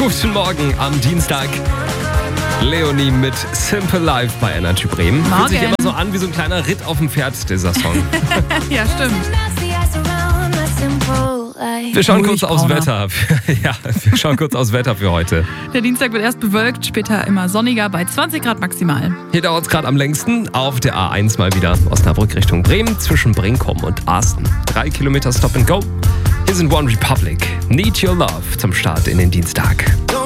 Guten Morgen am Dienstag. Leonie mit Simple Life bei Energy Bremen. Morgen. Fühlt sich immer so an wie so ein kleiner Ritt auf dem Pferd, dieser Song. Ja, stimmt. Wir schauen kurz Ruhig, aufs Paula. Wetter. Wir schauen kurz aufs Wetter für heute. Der Dienstag wird erst bewölkt, später immer sonniger bei 20 Grad maximal. Hier dauert es gerade am längsten auf der A1 mal wieder. Osnabrück Richtung Bremen zwischen Brinkum und Arsten. 3 Kilometer Stop and Go. Hier sind One Republic. Need Your Love zum Start in den Dienstag.